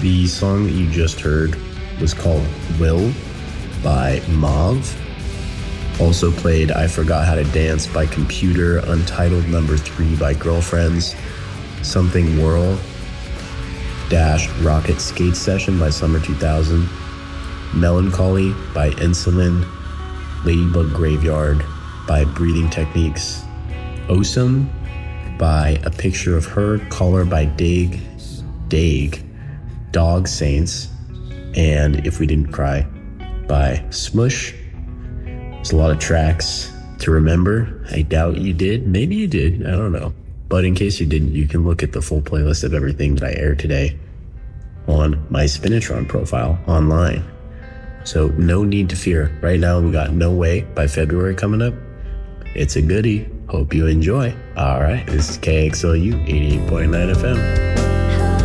The song that you just heard was called Will by Mauve. Also played I Forgot How to Dance by Computer, Untitled Number 3 by Girlfriends, Something Whirl - Rocket Skate Session by Summer 2000, Melancholy by Insulin, Ladybug Graveyard by Breathing Techniques, Awesome by A Picture of Her, Color by Daig, Dog Saints, and If We Didn't Cry by Smush. There's a lot of tracks to remember. I doubt you did. Maybe you did. I don't know. But in case you didn't, you can look at the full playlist of everything that I aired today on my Spinitron profile online. So no need to fear. Right now we got No Way by February coming up. It's a goodie. Hope you enjoy. All right. This is KXLU 88.9 FM.